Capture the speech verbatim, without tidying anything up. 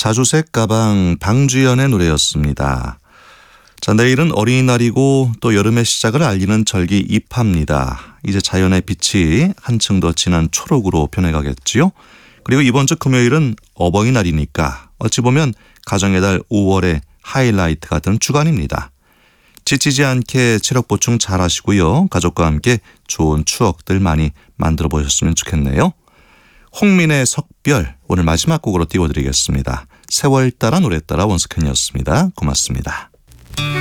자주색 가방 방주연의 노래였습니다. 자, 내일은 어린이날이고 또 여름의 시작을 알리는 절기 입하입니다. 이제 자연의 빛이 한층 더 진한 초록으로 변해가겠지요. 그리고 이번 주 금요일은 어버이날이니까 어찌 보면 가정의 달 오월의 하이라이트 같은 주간입니다. 지치지 않게 체력 보충 잘 하시고요. 가족과 함께 좋은 추억들 많이 만들어 보셨으면 좋겠네요. 홍민의 석별 오늘 마지막 곡으로 띄워드리겠습니다. 세월 따라 노래 따라 원스캔이었습니다. 고맙습니다.